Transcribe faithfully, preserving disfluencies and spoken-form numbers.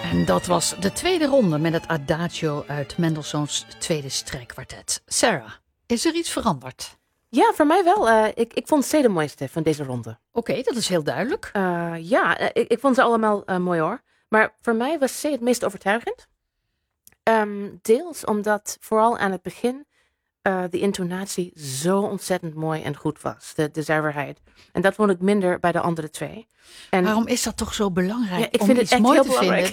En dat was de tweede ronde met het Adagio uit Mendelssohn's tweede strijkkwartet. Sarah, is er iets veranderd? Ja, voor mij wel. Uh, ik, ik vond C de mooiste van deze ronde. Oké, okay, dat is heel duidelijk. Uh, ja, uh, ik, ik vond ze allemaal uh, mooi hoor. Maar voor mij was C het meest overtuigend. Um, deels omdat vooral aan het begin uh, de intonatie zo ontzettend mooi en goed was. De, de zuiverheid. En dat vond ik minder bij de andere twee. En waarom is dat toch zo belangrijk ja, ik om vind iets het echt mooi heel te belangrijk.